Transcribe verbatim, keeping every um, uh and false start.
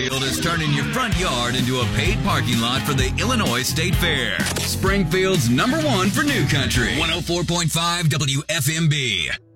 Springfield is turning your front yard into a paid parking lot for the Illinois State Fair. Springfield's number one for New Country. one oh four point five W F M B.